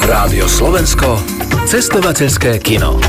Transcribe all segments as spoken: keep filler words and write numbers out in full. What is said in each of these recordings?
Rádio Slovensko, cestovateľské kino.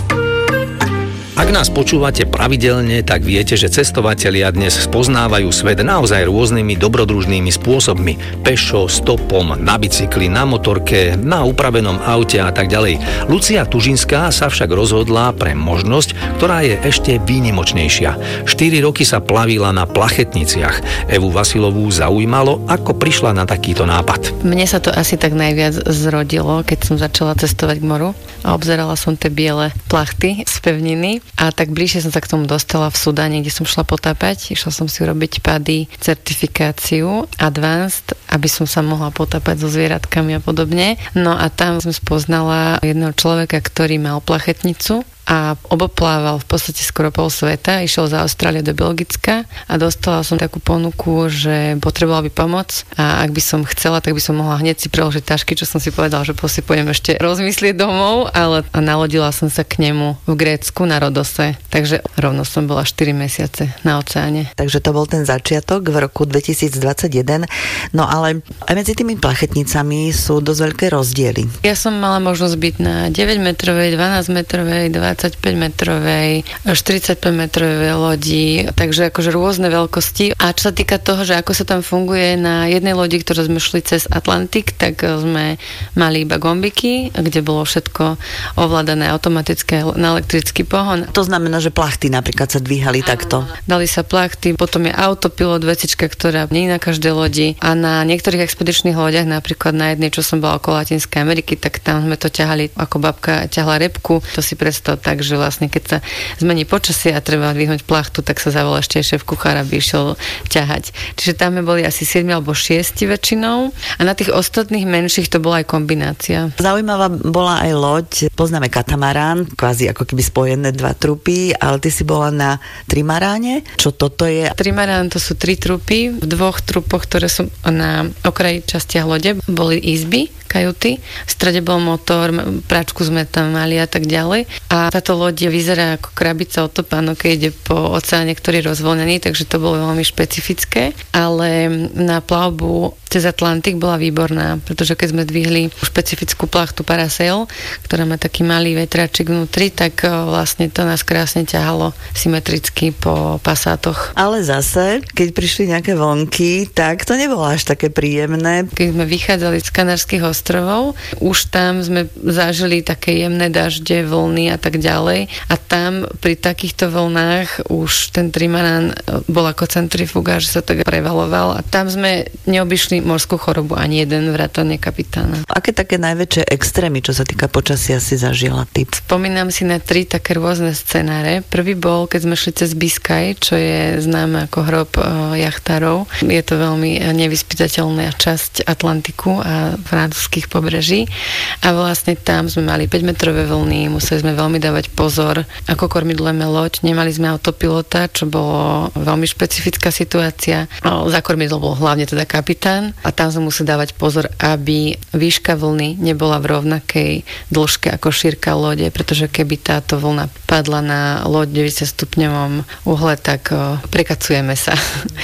Ak nás počúvate pravidelne, tak viete, že cestovatelia dnes spoznávajú svet naozaj rôznymi dobrodružnými spôsobmi. Pešo, stopom, na bicykli, na motorke, na upravenom aute a tak ďalej. Lucia Tužinská sa však rozhodla pre možnosť, ktorá je ešte výnimočnejšia. štyri roky sa plavila na plachetniciach. Evu Vasilovú zaujímalo, ako prišla na takýto nápad. Mne sa to asi tak najviac zrodilo, keď som začala cestovať k moru a obzerala som tie biele plachty z pevniny. A tak bližšie som sa k tomu dostala v Sudáne, kde som šla potápať. Išla som si urobiť pady, certifikáciu Advanced, aby som sa mohla potápať so zvieratkami a podobne. No a tam som spoznala jedného človeka, ktorý mal plachetnicu a oboplával v podstate skoro pol sveta, išiel z Austrálie do Belgicka a dostala som takú ponuku, že potrebovala by pomoc a ak by som chcela, tak by som mohla hneď si preložiť tašky, čo som si povedala, že si pôjdem ešte rozmyslieť domov, ale nalodila som sa k nemu v Grécku na Rodose, takže rovno som bola štyri mesiace na oceáne. Takže to bol ten začiatok v roku dvetisícdvadsaťjeden, no ale aj medzi tými plachetnicami sú dosť veľké rozdiely. Ja som mala možnosť byť na deväť metrovej, dvanásť metrovej, dvadsaťpäť metrovej, štyridsaťpäť metrovej lodi, takže akože rôzne veľkosti. A čo sa týka toho, že ako sa tam funguje na jednej lodi, ktorú sme šli cez Atlantik, tak sme mali iba gombiky, kde bolo všetko ovládané automatické na elektrický pohon. To znamená, že plachty napríklad sa dvíhali takto. Dali sa plachty, potom je autopilot vecička, ktorá nie je na každej lodi a na niektorých expedičných lodiach, napríklad na jednej, čo som bola okolo Latinskej Ameriky, tak tam sme to ťahali ako babka ťahla repku. To si predstav tak, že vlastne keď sa zmení počasie a treba dvihnúť plachtu, tak sa zavolá ešte šéf kuchár, aby išiel ťahať. Čiže tam sme boli asi sedem alebo šesť väčšinou a na tých ostatných menších to bola aj kombinácia. Zaujímavá bola aj loď, poznáme katamarán, kvázi ako keby spojené dva trupy, ale ty si bola na trimaráne. Čo toto je? Trimarán to sú tri trupy. V dvoch trupoch, ktoré sú na okraji častiach lode, boli izby, kajuty. V strede bol motor, pračku sme tam mali a tak ďalej. A táto loď vyzerá ako krabica od topánok, keď ide po oceáne, ktorý je rozvoľnený, takže to bolo veľmi špecifické. Ale na plavbu cez Atlantik bola výborná, pretože keď sme dvihli špecifickú plachtu Parasail, ktorá má taký malý vetračik vnútri, tak vlastne to nás krásne ťahalo symetricky po pasátoch. Ale zase, keď prišli nejaké vlnky, tak to nebolo až také príjemné. Keď sme vychádzali z Kanárskych ostrovov, už tam sme zažili také jemné dažde, vlny a tak ďalej. A tam pri takýchto vlnách už ten trimarán bol ako centrifuga, že sa tak prevaloval a tam sme neobyšli morskú chorobu ani jeden vrátane kapitána. Aké také najväčšie extrémy, čo sa týka počasia, si zažila ty? Spomínam si na tri také rôzne scenáre. Prvý bol, keď sme šli cez Biscay, čo je známe ako hrob uh, jachtárov. Je to veľmi nevyspytateľná časť Atlantiku a francúzskych pobreží. A vlastne tam sme mali päť metrové vlny, museli sme veľmi dávať pozor, ako kormidleme loď. Nemali sme autopilota, čo bolo veľmi špecifická situácia. Za kormidlo bol hlavne teda kapitán a tam sme museli dávať pozor, aby výška vlny nebola v rovnakej dĺžke ako šírka lode, pretože keby táto vlna padla na loď deväťdesiat stupňovom uhle, tak o, prekacujeme sa.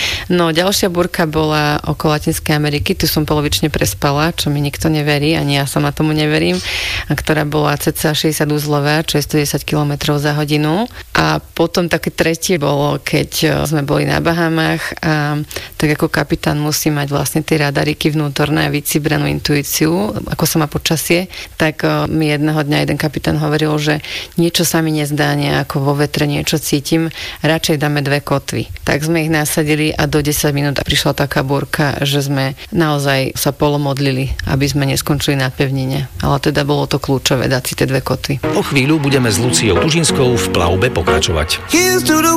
No ďalšia búrka bola okolo Latinskej Ameriky, tu som polovične prespala, čo mi nikto neverí, ani ja sama tomu neverím, a ktorá bola cca šesťdesiat uzlová, čo je stodesať kilometrov za hodinu. A potom také tretie bolo, keď sme boli na Bahamách a tak ako kapitán musí mať vlastne tie radariky vnútorné a vycibranú intuíciu, ako sa má počasie, tak mi jedného dňa jeden kapitán hovoril, že niečo sa mi nezdá, nejako vo vetre niečo cítim, radšej dáme dve kotvy. Tak sme ich nasadili a do desať minút prišla taká búrka, že sme naozaj sa polomodlili, aby sme neskončili na pevnine. Ale teda bolo to kľúčové dať si tie dve kotvy. O chvíľu budeme s Luciou Tužinskou v plavbe pokračovať.